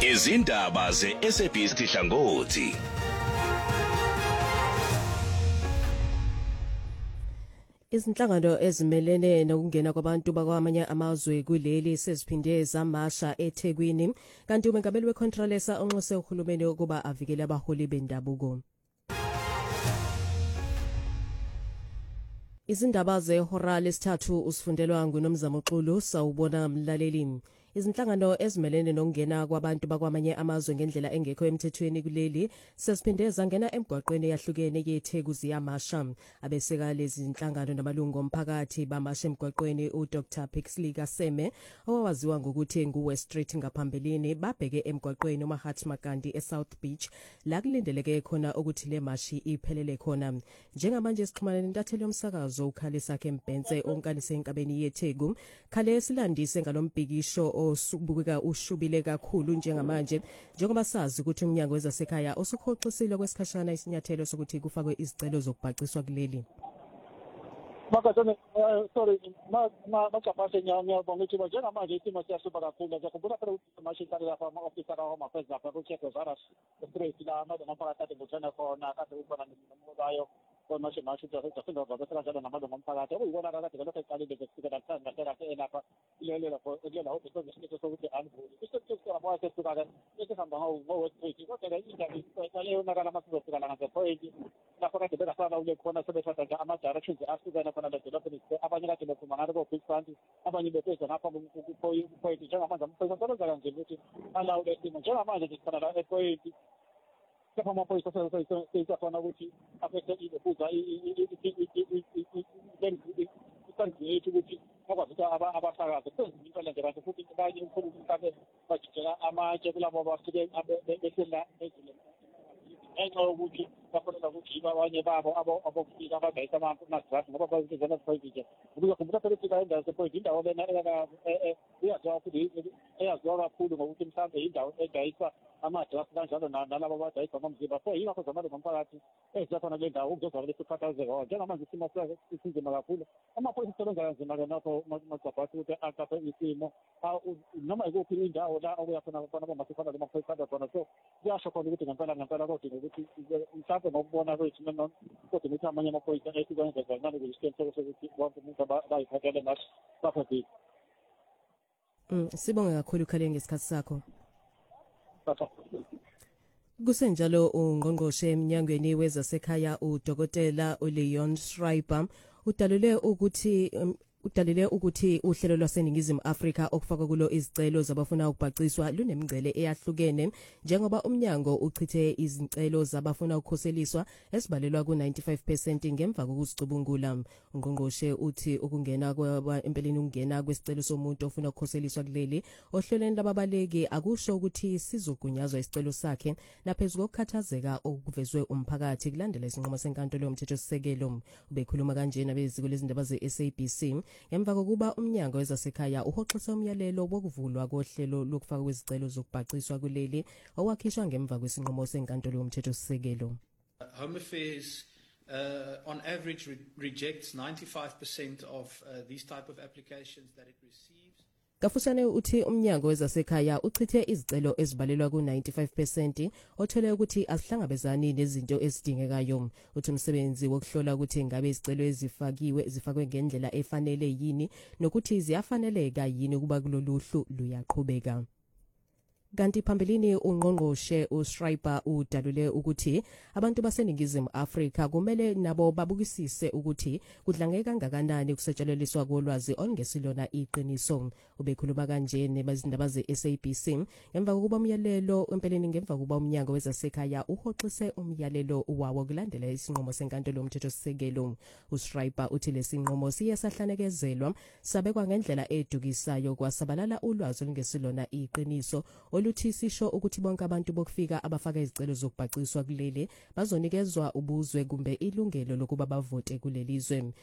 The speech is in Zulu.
Izindaba ze-SABC Hlangothi. Izinhlangano ezimelene nokungena kwabantu bakwamanye amazwe kuleli seziphinde zamasha eThekwini kanti umengameli weControlesa onxuse uhulumeni ukuba avikele abaholi bendabuko. Izindaba zehora lesithathu usifundelwa nguNomzamo Xulu sawubona mlaleli. Izinhlangano ezimelene nokungena kwabantu bakwamanye amazwe ngendlela engekho emthethweni kuleli seziphinde zangena emgwaqweni eyahlukene yeTheku ziyamasha. Abeseka lezi zinhlangano namalungu omphakathi bamasha emgwaqweni uDr Pixley Kaseme owaziwa ngokuthi nguWest Street ngaphambelini babheke emgwaqweni uMahatma Gandhi eSouth Beach la kulindeleke khona ukuthi le mashi iphelele khona. Njengamanje sixhumana nentatheli yomsakazo ukhale sakhe Mbhense onkanise enkabeni yeTheku khale silandise ngalombhikisho osubukeka ushubile kakhulu njengamanje njengoba sazi ukuthi umnyango wezasekhaya osukhoxisile kwesikhashana isinyathelo sokuthi kufakwe izicelo zokubhaciswa kuleli. Makazane sorry machapase ngiyabonga ukuthi njengamanje isimo siyasuba kakhulu ngiyakhumbula phela ukuthi mashintana lapha ama-officer awo mafeza lapha ku-check zaras straight la amaphakathi ade buthana khona kade ubona nomobayo konmashe masho jasinda babesela njalo namalungu omphakathi okuyibona kade lokho eqalile kufika lapha ilelela office ngesikhathi sokuthi andivuli isikhathi abawase sisuka esihamba ngo-West Street kodwa ke indaba leyo nakala masizofika la ngaze-point lapho kade bekasala ule khona sebethatha nje ama-directions ahlukene khona ledolobheni abanye kade bephuma ngalo ko-big front abanye befeza ngapha ku-point njengamanje amaphoyisa sebenza kanje ukuthi alawule isimo njengamanje nje sikhona la e-point lapho amaphoyisa seyisakhona ukuthi afethe ibuza isandleti ukuthi bakwazi ukuthi abasakazi senze into le nje kanti futhi abanye umkhulu mhlawumbe bajijela amatshe kulabo abasuke besela ezile ngenxa yokuthi bafonela ukuthi abanye babo abokufika abadayisa amadrasi ngoba bazizana point nje ukuyakhumbula phela ukuthi indawo sepoint indawo lena uyaziwa futhi eyaziwa kakhulu ngokuthi mhlawumbe indawo edayisa amadrasi kanjalo nalabo abadayisa amamzimba so yingakho zamalungu omphakathi eziyakhona kule ndawo ukuzozwa lesi khathazeko njengamanje isimo sinzima kakhulu amaphoyisa asebenza kanzima-ke nokho macabhasi ukuthi aqaphe isimo noma ikuphi indawo la okuyakhona khona bomasifana lemaphoyisa khona so kuyasho khona ukuthi ngempela kodwa ukuthi mhlawumbe ngokubona kwethu kodwa ukuthi amanye amaphoyisa esikwenza kancane kuyisiqiniseko sokuthi wonke umuntu bayiphathele ngathi baphathile. Sibonge kakhulu ukhale ngesikhathi sakho. Kusenjalo ungqongqoshe eminyangweni wezasekhaya uDokotela uLeon Schreiber udalule ukuthi uhlelo lwaseNingizimu Afrika okufaka kulo izicelo zabafuna ukubhaciswa lunemingcele eyahlukene njengoba umnyango uchithe izicelo zabafuna ukukhoseliswa esibalelwa ku-95% ngemva kokuzicubungula. Ungqongqoshe uthi ukungena empeleni ukungena kwesicelo somuntu ofuna ukukhoseliswa kuleli ohlelweni lababaleki akusho ukuthi sizogunyazwa isicelo sakhe naphezulu kokukhathazeka okuvezwe umphakathi kulandela isinqumo senkantolo yomthethosisekelo. Ubekhuluma kanjena beziko lezindaba ze-SABC emva kokuba umnyango wezasekhaya uhoxise umyalelo wokuvulwa kohlelo lokufaka kwezicelo zokubhaciswa kuleli owakhishwa ngemva kwesinqumo senkantolo yomthethosisekelo. Home Affairs on average rejects 95% of these type of applications that it receives. Kafushane uthi umnyango wezasekhaya uchithe izicelo ezibalelwa ku-95% othole ukuthi asihlangabezani nezinto ezidingekayo. Uthi umsebenzi wokuhlola ukuthi ngabe izicelo zifakwe ngendlela efanele yini nokuthi ziyafaneleka yini ukuba kuloluhlu luyaqhubeka. Kanti phambilini ungqongqoshe uSchreiber udalule ukuthi abantu baseNingizimu Afrika kumele nabo babukisise ukuthi kudlangeka kangakanani kusetshenziswa kolwazi olungesilona iqiniso. Ubekhuluma kanje nebazindaba ze-SABC emva kokuba umyalelo empeleni ngemva kokuba umnyango wezasekhaya uhoxise umyalelo wawo kulandela isinqumo senkantolo yomthethosisekelo. uSchreiber uthi lesinqumo siyasahlanekezelwa sabekwa ngendlela edukisayo kwasabalala ulwazi olungesilona iqiniso oluthi sisho ukuthi bonke abantu bokufika abafaka izicelo zokubhaciswa kuleli bazonikezwa ubuzwe kumbe ilungelo lokuba bavote kulelizwe.